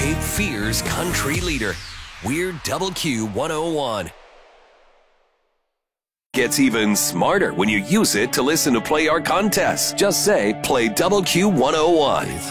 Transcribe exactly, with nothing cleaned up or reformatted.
Cape Fear's country leader. We're Double Q one oh one. Gets even smarter when you use it to listen to Play Our contests. Just say, play Double Q one oh one.